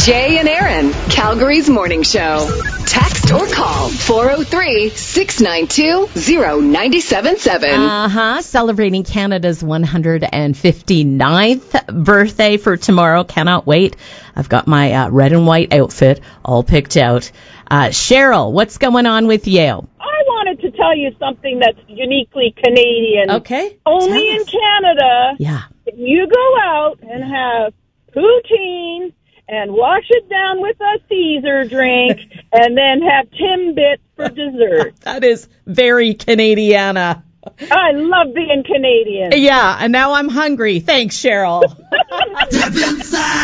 Jay and Aaron, Calgary's morning show. Text or call 403-692-0977. Celebrating Canada's 159th birthday for tomorrow. Cannot wait. I've got my red and white outfit all picked out. Cheryl, what's going on with you? I wanted to tell you something that's uniquely Canadian. Okay. Only in Canada, yeah, you go out and have poutine and wash it down with a Caesar drink and then have Timbits for dessert. That is very Canadiana. I love being Canadian. Yeah, and now I'm hungry. Thanks, Cheryl.